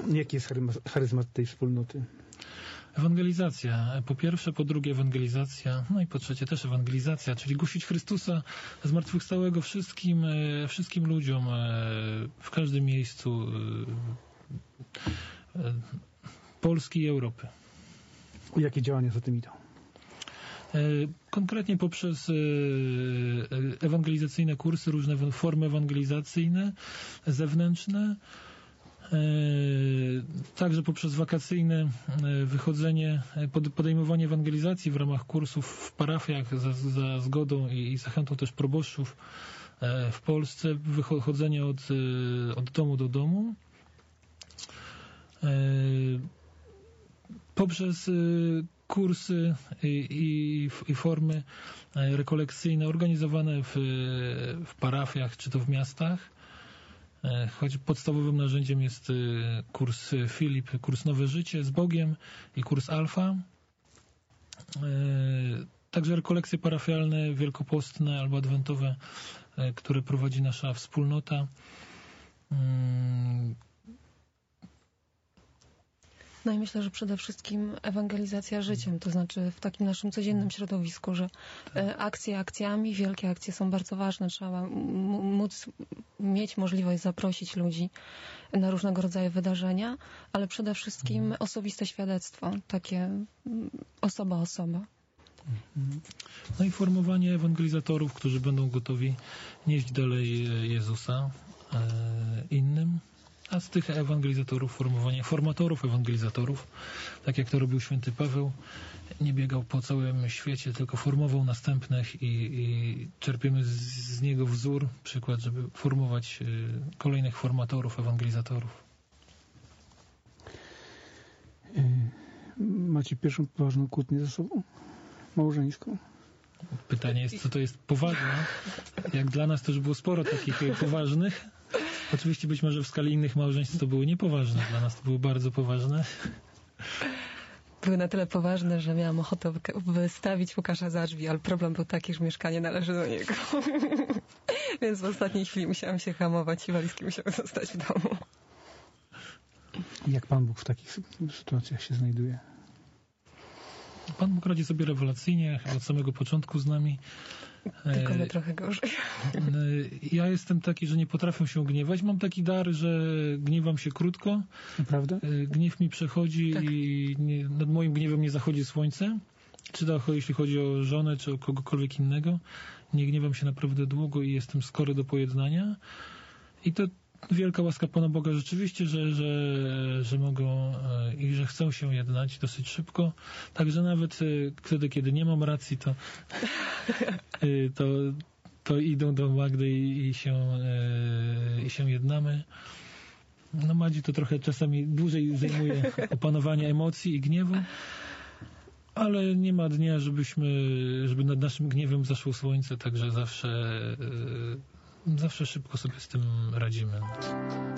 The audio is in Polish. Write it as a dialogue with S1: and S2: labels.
S1: Jaki jest charyzmat tej wspólnoty?
S2: Ewangelizacja. Po pierwsze, po drugie ewangelizacja, no i po trzecie też ewangelizacja, czyli głosić Chrystusa zmartwychwstałego wszystkim ludziom w każdym miejscu Polski i Europy.
S1: Jakie działania za tym idą?
S2: Konkretnie poprzez ewangelizacyjne kursy, różne formy ewangelizacyjne, zewnętrzne, także poprzez wakacyjne wychodzenie, podejmowanie ewangelizacji w ramach kursów w parafiach za zgodą i zachętą też proboszczów w Polsce, wychodzenie od domu do domu, poprzez kursy i formy rekolekcyjne organizowane w parafiach czy to w miastach. Choć podstawowym narzędziem jest kurs Filip, kurs Nowe Życie z Bogiem i kurs Alfa. Także rekolekcje parafialne, wielkopostne albo adwentowe, które prowadzi nasza wspólnota.
S3: No i myślę, że przede wszystkim ewangelizacja życiem, to znaczy w takim naszym codziennym środowisku, że akcje akcjami, wielkie akcje są bardzo ważne. Trzeba mieć możliwość zaprosić ludzi na różnego rodzaju wydarzenia, ale przede wszystkim osobiste świadectwo, takie osoba.
S2: No i formowanie ewangelizatorów, którzy będą gotowi nieść dalej Jezusa innym. A z tych ewangelizatorów formowanie formatorów ewangelizatorów, tak jak to robił święty Paweł, nie biegał po całym świecie, tylko formował następnych i czerpiemy z niego wzór, przykład, żeby formować kolejnych formatorów, ewangelizatorów.
S1: Macie pierwszą poważną kłótnię ze sobą? Małżeńską?
S2: Pytanie jest, co to jest poważne. Jak dla nas też było sporo takich poważnych. Oczywiście być może w skali innych małżeństw to były niepoważne. Dla nas to były bardzo poważne.
S3: Były na tyle poważne, że miałam ochotę wystawić Łukasza za drzwi, ale problem był taki, że mieszkanie należy do niego. Więc w ostatniej chwili musiałam się hamować i walizki musiały zostać w domu.
S1: Jak Pan Bóg w takich sytuacjach się znajduje?
S2: Pan Bóg radzi sobie rewelacyjnie, od samego początku z nami.
S3: Tylko my trochę gorzej.
S2: Ja jestem taki, że nie potrafię się gniewać. Mam taki dar, że gniewam się krótko.
S1: Naprawdę?
S2: Gniew mi przechodzi
S3: tak.
S2: I nad moim gniewem nie zachodzi słońce. Czy to jeśli chodzi o żonę, czy o kogokolwiek innego. Nie gniewam się naprawdę długo i jestem skory do pojednania. I to wielka łaska Pana Boga rzeczywiście, że mogą i że chcą się jednać dosyć szybko. Także nawet wtedy, kiedy nie mam racji, to idą do Magdy i się jednamy. No Madzi to trochę czasami dłużej zajmuje opanowanie emocji i gniewu, ale nie ma dnia, żeby nad naszym gniewem zaszło słońce, także zawsze szybko sobie z tym radzimy.